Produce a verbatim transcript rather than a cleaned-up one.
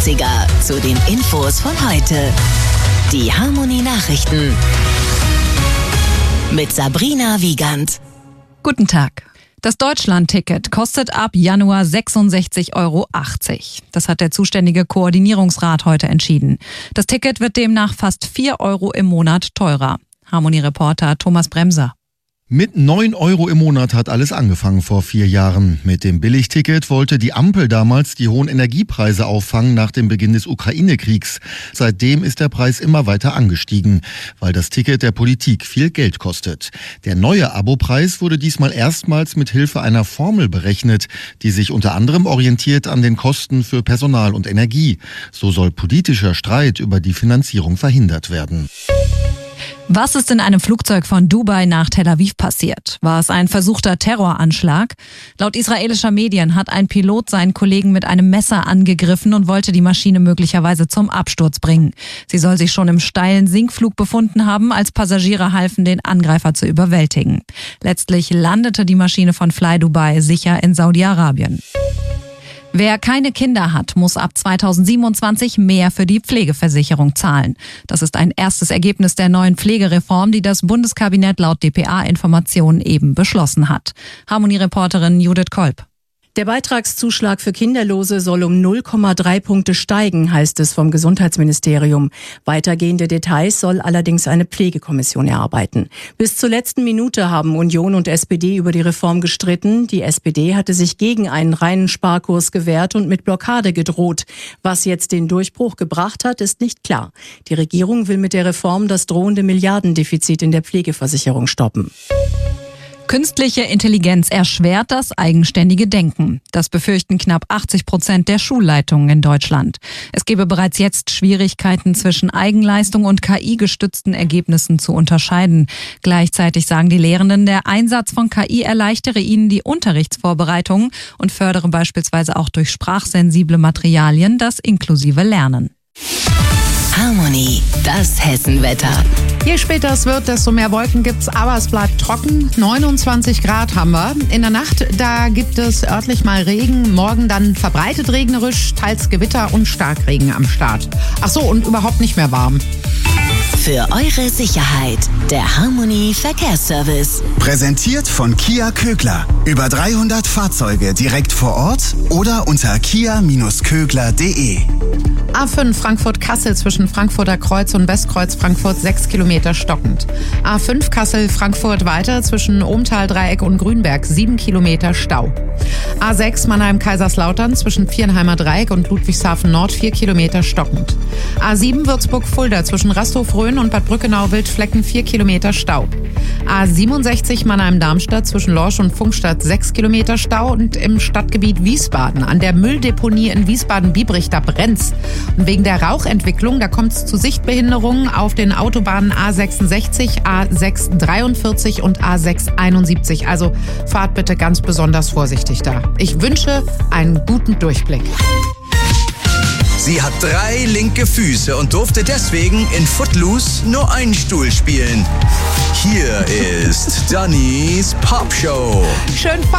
neunziger zu den Infos von heute. Die Harmony Nachrichten mit Sabrina Wiegand. Guten Tag. Das Deutschland-Ticket kostet ab Januar sechsundsechzig Euro achtzig. Das hat der zuständige Koordinierungsrat heute entschieden. Das Ticket wird demnach fast vier Euro im Monat teurer. Harmony-Reporter Thomas Bremser. Mit neun Euro im Monat hat alles angefangen vor vier Jahren. Mit dem Billigticket wollte die Ampel damals die hohen Energiepreise auffangen nach dem Beginn des Ukraine-Kriegs. Seitdem ist der Preis immer weiter angestiegen, weil das Ticket der Politik viel Geld kostet. Der neue Abopreis wurde diesmal erstmals mit Hilfe einer Formel berechnet, die sich unter anderem orientiert an den Kosten für Personal und Energie. So soll politischer Streit über die Finanzierung verhindert werden. Was ist in einem Flugzeug von Dubai nach Tel Aviv passiert? War es ein versuchter Terroranschlag? Laut israelischer Medien hat ein Pilot seinen Kollegen mit einem Messer angegriffen und wollte die Maschine möglicherweise zum Absturz bringen. Sie soll sich schon im steilen Sinkflug befunden haben, als Passagiere halfen, den Angreifer zu überwältigen. Letztlich landete die Maschine von Fly Dubai sicher in Saudi-Arabien. Wer keine Kinder hat, muss ab zweitausendsiebenundzwanzig mehr für die Pflegeversicherung zahlen. Das ist ein erstes Ergebnis der neuen Pflegereform, die das Bundeskabinett laut D P A-Informationen eben beschlossen hat. Harmony-Reporterin Judith Kolb. Der Beitragszuschlag für Kinderlose soll um null Komma drei Punkte steigen, heißt es vom Gesundheitsministerium. Weitergehende Details soll allerdings eine Pflegekommission erarbeiten. Bis zur letzten Minute haben Union und S P D über die Reform gestritten. Die S P D hatte sich gegen einen reinen Sparkurs gewehrt und mit Blockade gedroht. Was jetzt den Durchbruch gebracht hat, ist nicht klar. Die Regierung will mit der Reform das drohende Milliardendefizit in der Pflegeversicherung stoppen. Künstliche Intelligenz erschwert das eigenständige Denken. Das befürchten knapp achtzig Prozent der Schulleitungen in Deutschland. Es gebe bereits jetzt Schwierigkeiten zwischen Eigenleistung und K I-gestützten Ergebnissen zu unterscheiden. Gleichzeitig sagen die Lehrenden, der Einsatz von K I erleichtere ihnen die Unterrichtsvorbereitung und fördere beispielsweise auch durch sprachsensible Materialien das inklusive Lernen. Harmony, das Hessenwetter. Je später es wird, desto mehr Wolken gibt's, aber es bleibt trocken. neunundzwanzig Grad haben wir. In der Nacht, da gibt es örtlich mal Regen. Morgen dann verbreitet regnerisch, teils Gewitter und Starkregen am Start. Ach so, und überhaupt nicht mehr warm. Für eure Sicherheit, der Harmony Verkehrsservice. Präsentiert von Kia Kögler. Über dreihundert Fahrzeuge direkt vor Ort oder unter kia Bindestrich kögler punkt de. A fünf Frankfurt-Kassel zwischen Frankfurter Kreuz und Westkreuz Frankfurt sechs Kilometer stockend. A fünf Kassel-Frankfurt weiter zwischen Ohmtal-Dreieck und Grünberg sieben Kilometer Stau. A sechs Mannheim-Kaiserslautern zwischen Viernheimer Dreieck und Ludwigshafen Nord vier Kilometer stockend. A sieben Würzburg-Fulda zwischen Rastow-Rhön und Bad Brückenau-Wildflecken vier Kilometer Stau. A siebenundsechzig Mannheim-Darmstadt zwischen Lorsch und Funkstadt sechs Kilometer Stau und im Stadtgebiet Wiesbaden an der Mülldeponie in Wiesbaden-Biebrich, da brennt's. Und wegen der Rauchentwicklung, da kommt es zu Sichtbehinderungen auf den Autobahnen A sechsundsechzig, A sechs dreiundvierzig und A sechs einundsiebzig. Also fahrt bitte ganz besonders vorsichtig da. Ich wünsche einen guten Durchblick. Sie hat drei linke Füße und durfte deswegen in Footloose nur einen Stuhl spielen. Hier ist Dannys Popshow. Schön